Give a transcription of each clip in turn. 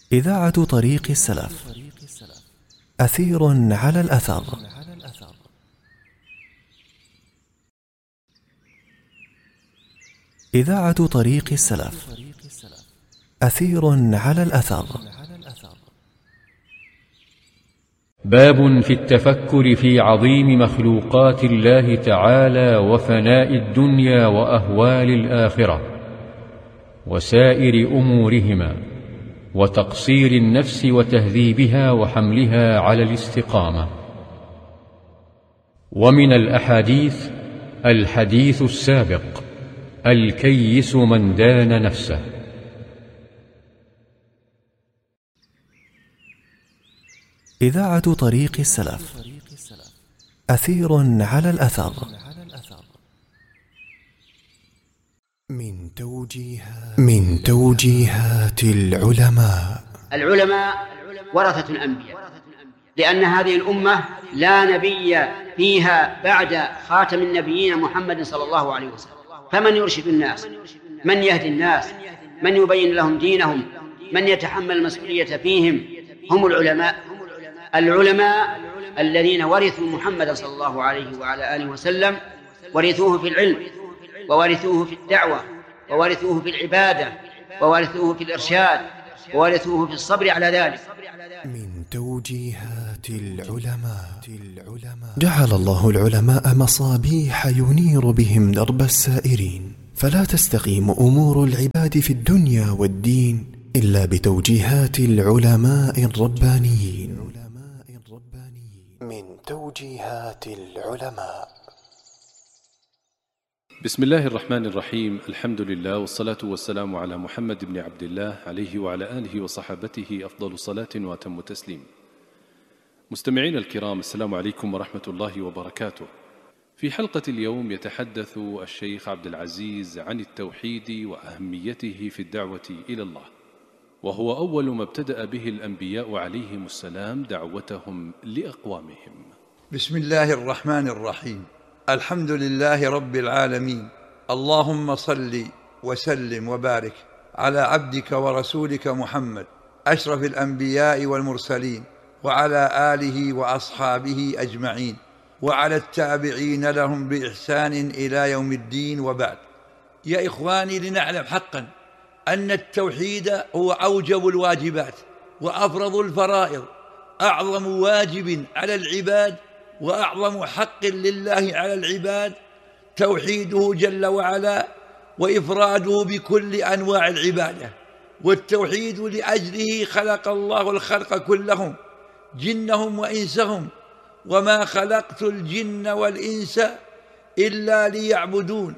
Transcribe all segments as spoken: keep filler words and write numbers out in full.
إذاعة طريق السلف، أثير على الأثر. إذاعة طريق السلف، أثير على الأثر. باب في التفكر في عظيم مخلوقات الله تعالى وفناء الدنيا وأهوال الآخرة وسائر أمورهما، وتقصير النفس وتهذيبها وحملها على الاستقامة. ومن الأحاديث الحديث السابق: الكيس من دان نفسه. إذاعة طريق السلف، أثير على الأثر. من توجيهات من توجيهات العلماء. العلماء ورثة الأنبياء، لأن هذه الأمة لا نبي فيها بعد خاتم النبيين محمد صلى الله عليه وسلم، فمن يرشد الناس، من يهدي الناس، من يبين لهم دينهم، من يتحمل المسؤولية فيهم، هم العلماء. العلماء الذين ورثوا محمد صلى الله عليه وعلى آله وسلم، ورثوه في العلم، وورثوه في الدعوة، وورثوه في العبادة، وورثوه في الإرشاد، وورثوه في الصبر على ذلك. من توجيهات العلماء. جعل الله العلماء مصابيح ينير بهم درب السائرين، فلا تستقيم أمور العباد في الدنيا والدين إلا بتوجيهات العلماء الربانيين. من توجيهات العلماء. بسم الله الرحمن الرحيم. الحمد لله والصلاة والسلام على محمد بن عبد الله عليه وعلى آله وصحابته أفضل صلاة وأتم تسليم. مستمعين الكرام، السلام عليكم ورحمة الله وبركاته. في حلقة اليوم يتحدث الشيخ عبد العزيز عن التوحيد وأهميته في الدعوة إلى الله، وهو أول ما ابتدأ به الأنبياء عليهم السلام دعوتهم لأقوامهم. بسم الله الرحمن الرحيم. الحمد لله رب العالمين، اللهم صل وسلم وبارك على عبدك ورسولك محمد أشرف الأنبياء والمرسلين، وعلى آله وأصحابه أجمعين، وعلى التابعين لهم بإحسان إلى يوم الدين، وبعد. يا إخواني، لنعلم حقا أن التوحيد هو أوجب الواجبات وأفرض الفرائض، أعظم واجب على العباد وأعظم حق لله على العباد توحيده جل وعلا، وإفراده بكل أنواع العبادة. والتوحيد لأجله خلق الله الخلق كلهم، جنهم وإنسهم، وما خلقت الجن والإنس إلا ليعبدون.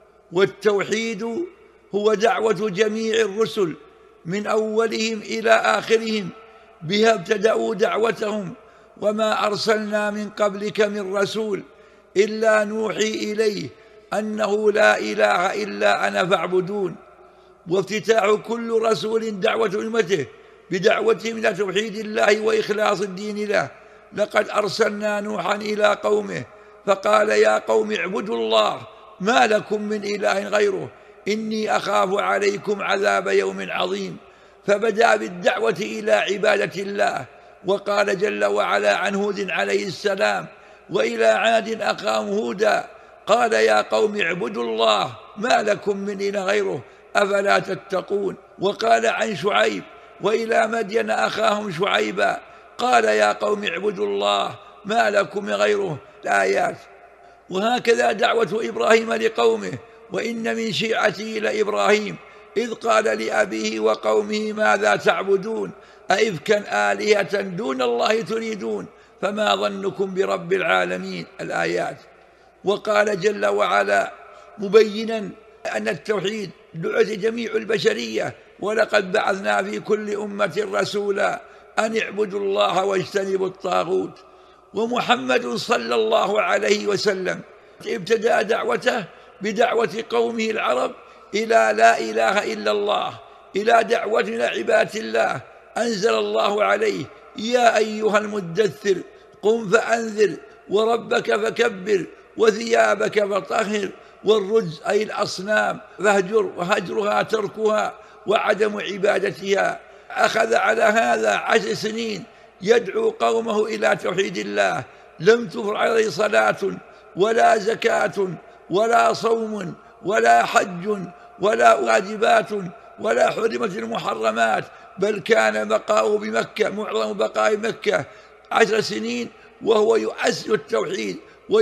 والتوحيد هو دعوة جميع الرسل من أولهم إلى آخرهم، بها ابتدأوا دعوتهم: وما أرسلنا من قبلك من رسول إلا نوحي إليه أنه لا إله إلا أنا فاعبدون. وافتتاح كل رسول دعوة أمته بدعوتهم إلى توحيد الله وإخلاص الدين له. لقد أرسلنا نوحا إلى قومه فقال: يا قوم اعبدوا الله ما لكم من إله غيره إني أخاف عليكم عذاب يوم عظيم. فبدأ بالدعوة إلى عبادة الله، وقال جل وعلا عن هود عليه السلام: وإلى عاد أخاهم هودا قال يا قوم اعبدوا الله ما لكم من إله غيره أفلا تتقون. وقال عن شعيب: وإلى مدين أخاهم شعيبا قال يا قوم اعبدوا الله ما لكم من غيره الآيات. وهكذا دعوة إبراهيم لقومه: وإن من شيعته لإبراهيم إذ قال لأبيه وقومه ماذا تعبدون أئفكا آلهة دون الله تريدون فما ظنكم برب العالمين الآيات. وقال جل وعلا مبينا أن التوحيد دعوة جميع البشرية: ولقد بعثنا في كل أمة رسولا أن اعبدوا الله واجتنبوا الطاغوت. ومحمد صلى الله عليه وسلم ابتدأ دعوته بدعوة قومه العرب إلى لا إله إلا الله، إلى دعوة إلى عبادة الله. أنزل الله عليه: يا أيها المدثر قم فأنذر وربك فكبر وثيابك فطهر والرجز أي الأصنام فاهجر، وهجرها تركها وعدم عبادتها. أخذ على هذا عشر سنين يدعو قومه إلى توحيد الله، لم تفرض عليه صلاة ولا زكاة ولا صوم ولا حج ولا واجبات ولا حرمت المحرمات، بل كان بقاؤه بمكة، معظم بقاء مكة عشر سنين وهو يؤسس التوحيد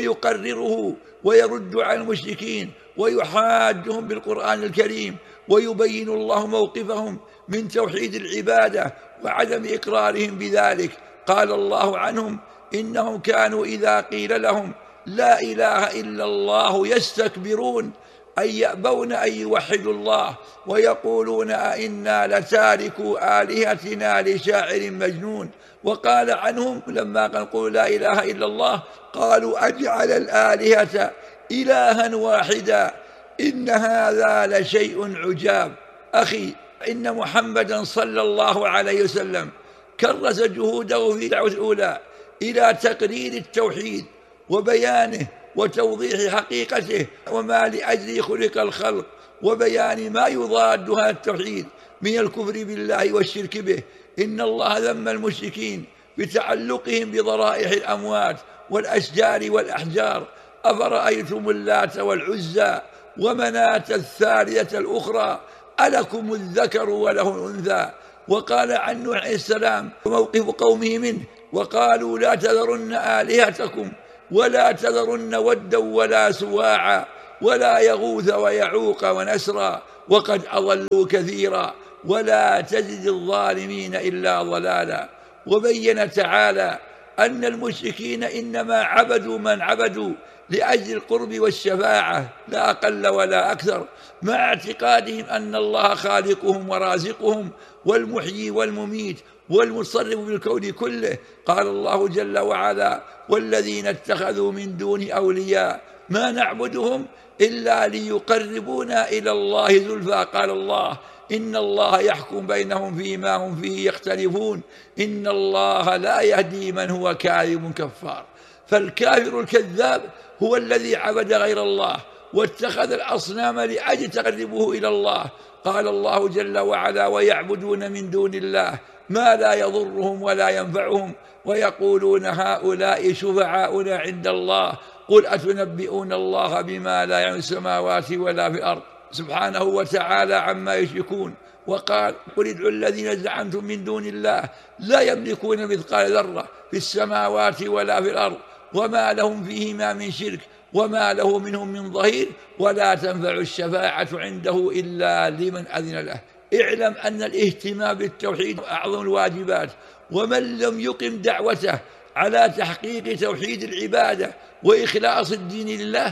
ويقرره ويرد على المشركين ويحاجهم بالقرآن الكريم ويبين الله موقفهم من توحيد العبادة وعدم إقرارهم بذلك. قال الله عنهم: إنهم كانوا إذا قيل لهم لا إله إلا الله يستكبرون، أي يأبون أن يوحدوا الله ويقولون أئنا لتاركوا آلهتنا لشاعر مجنون. وقال عنهم لما قالوا لا إله إلا الله قالوا أجعل الآلهة إلها واحدا إن هذا لشيء عجاب. أخي، إن محمدا صلى الله عليه وسلم كرس جهوده في الدعوة الأولى إلى تقرير التوحيد وبيانه وتوضيح حقيقته وما لأجله خلق الخلق، وبيان ما يضاد هذا التوحيد من الكفر بالله والشرك به. إن الله ذم المشركين بتعلقهم بضرائح الأموات والأشجار والأحجار. أفرأيتم اللات والعزى ومناة الثالثة الأخرى ألكم الذكر وله الأنثى. وقال عن نوح عليه السلام وموقف قومه منه: وقالوا لا تذرن آلهتكم ولا تذرن ودا ولا سواعا ولا يغوث ويعوق ونسرا وقد أضلوا كثيرا ولا تزد الظالمين إلا ضلالا. وبين تعالى أن المشركين إنما عبدوا من عبدوا لأجل القرب والشفاعة لا أقل ولا أكثر، مع اعتقادهم أن الله خالقهم ورازقهم والمحيي والمميت والمتصرف بالكون كله. قال الله جل وعلا: والذين اتخذوا من دون أولياء ما نعبدهم إلا ليقربونا إلى الله زلفى. قال الله: إن الله يحكم بينهم فيما هم فيه يختلفون إن الله لا يهدي من هو كاذب كفار. فالكافر الكذاب هو الذي عبد غير الله واتخذ الأصنام لأجل تقربه إلى الله. قال الله جل وعلا: ويعبدون من دون الله ما لا يضرهم ولا ينفعهم ويقولون هؤلاء شفعاؤنا عند الله قل أتنبئون الله بما لا يعلم السماوات ولا في الأرض سبحانه وتعالى عما يشركون. وقال: قل ادعوا الذين زعمتم من دون الله لا يملكون مثقال ذرة في السماوات ولا في الأرض وما لهم فيهما من شرك وما له منهم من ظهير ولا تنفع الشفاعة عنده إلا لمن أذن له. اعلم أن الاهتمام بالتوحيد أعظم الواجبات، ومن لم يقم دعوته على تحقيق توحيد العبادة وإخلاص الدين لله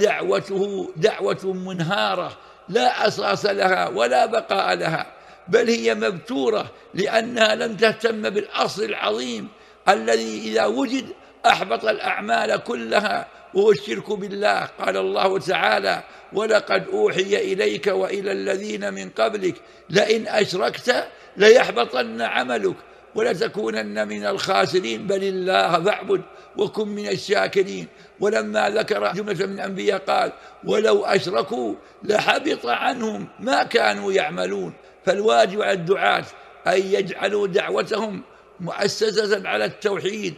فدعوته دعوة منهارة لا أساس لها ولا بقاء لها، بل هي مبتورة لأنها لم تهتم بالأصل العظيم الذي إذا وجد أحبط الأعمال كلها، وهو الشرك بالله. قال الله تعالى: ولقد أوحي إليك وإلى الذين من قبلك لئن أشركت ليحبطن عملك ولتكونن من الخاسرين بل الله فاعبد وكن من الشاكرين. ولما ذكر جملة من الأنبياء قال: ولو أشركوا لحبط عنهم ما كانوا يعملون. فالواجب على الدعاة أن يجعلوا دعوتهم مؤسسة على التوحيد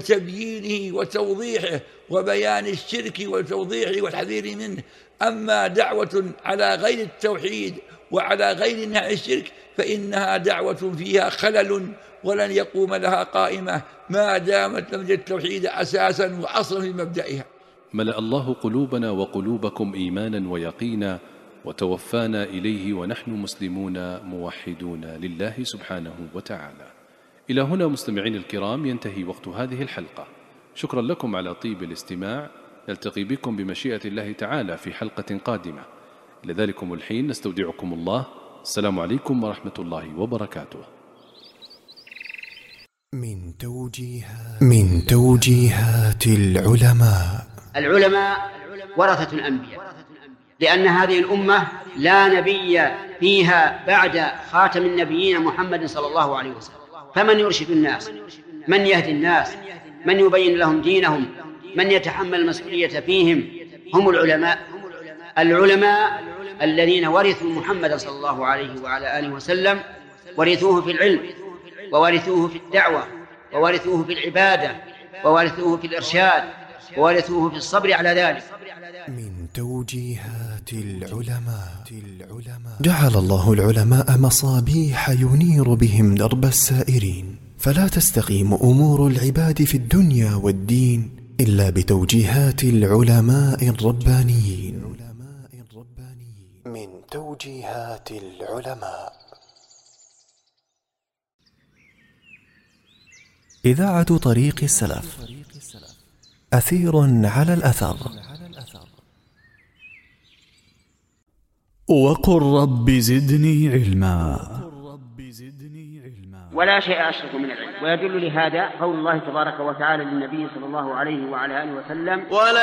وتبيينه وتوضيحه وبيان الشرك وتوضيحه والحذير منه. أما دعوة على غير التوحيد وعلى غير نهي الشرك فإنها دعوة فيها خلل ولن يقوم لها قائمة ما دامت لم يجد التوحيد أساسا وأصلا في مبدئها. ملأ الله قلوبنا وقلوبكم إيمانا ويقينا وتوفانا إليه ونحن مسلمون موحدون لله سبحانه وتعالى. إلى هنا مستمعين الكرام ينتهي وقت هذه الحلقة. شكرا لكم على طيب الاستماع. نلتقي بكم بمشيئة الله تعالى في حلقة قادمة. إلى ذلكم الحين نستودعكم الله. السلام عليكم ورحمة الله وبركاته. من توجيهات من توجيهات العلماء العلماء ورثة الأنبياء، لأن هذه الأمة لا نبي فيها بعد خاتم النبيين محمد صلى الله عليه وسلم، فمن يرشد الناس؟ من يهدي الناس؟ من يبين لهم دينهم؟ من يتحمل المسؤولية فيهم؟ هم العلماء. العلماء الذين ورثوا محمد صلى الله عليه وعلى آله وسلم ورثوه في العلم، وورثوه في الدعوة، وورثوه في العبادة، وورثوه في الإرشاد، وورثوه في الصبر على ذلك. من توجيهات العلماء. جعل الله العلماء مصابيح ينير بهم درب السائرين، فلا تستقيم أمور العباد في الدنيا والدين إلا بتوجيهات العلماء الربانيين. من توجيهات العلماء. إذاعة طريق السلف، أثير على الأثر. وقل رب زدني علما. ولا شيء أشرف من العلم. ويدل لهذا قول الله تبارك وتعالى للنبي صلى الله عليه وعلى آله وسلم: ولا